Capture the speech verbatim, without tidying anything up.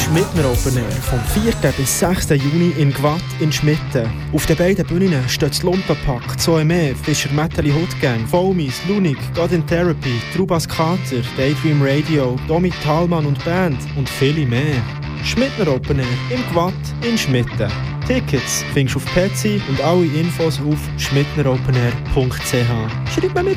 Schmittner Open Air vom vierten bis sechsten Juni in Gwatt in Schmitten. Auf den beiden Bühnen steht das Lumpenpack, Zoe Mehr, Fischer Metalli Hoodgang, Foamies, Lunik, God in Therapy, Trubas Kater, Daydream Radio, Domi Thalmann und Band und viele mehr. Schmittner Open Air im Gwatt in Schmitten. Tickets findest du auf Petsy und alle Infos auf schmittneropenair punkt c h. Schreib mir mit!